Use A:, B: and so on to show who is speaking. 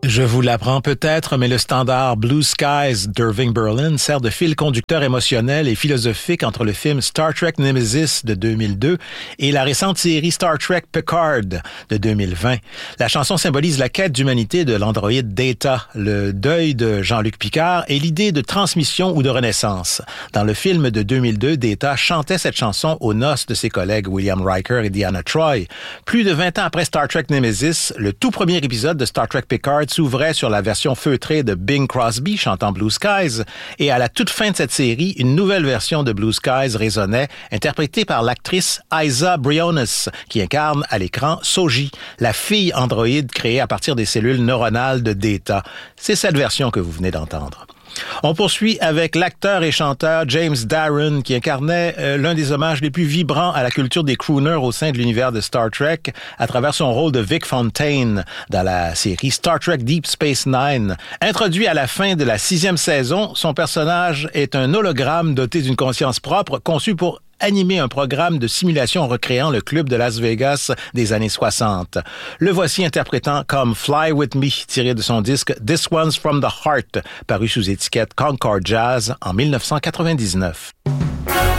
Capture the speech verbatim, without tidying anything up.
A: Je vous l'apprends peut-être, mais le standard Blue Skies d'Irving Berlin sert de fil conducteur émotionnel et philosophique entre le film Star Trek Nemesis de deux mille deux et la récente série Star Trek Picard de deux mille vingt. La chanson symbolise la quête d'humanité de l'androïde Data, le deuil de Jean-Luc Picard et l'idée de transmission ou de renaissance. Dans le film de deux mille deux, Data chantait cette chanson aux noces de ses collègues William Riker et Deanna Troi. Plus de vingt ans après Star Trek Nemesis, le tout premier épisode de Star Trek Picard s'ouvrait sur la version feutrée de Bing Crosby chantant Blue Skies et à la toute fin de cette série, une nouvelle version de Blue Skies résonnait, interprétée par l'actrice Isa Briones, qui incarne à l'écran Soji, la fille androïde créée à partir des cellules neuronales de Data. C'est cette version que vous venez d'entendre. On poursuit avec l'acteur et chanteur James Darren qui incarnait euh, l'un des hommages les plus vibrants à la culture des crooners au sein de l'univers de Star Trek à travers son rôle de Vic Fontaine dans la série Star Trek Deep Space Nine. Introduit à la fin de la sixième saison, son personnage est un hologramme doté d'une conscience propre conçu pour animer un programme de simulation recréant le club de Las Vegas des années soixante. Le voici interprétant Come Fly With Me, tiré de son disque This One's From The Heart, paru sous étiquette Concord Jazz en dix-neuf cent quatre-vingt-dix-neuf.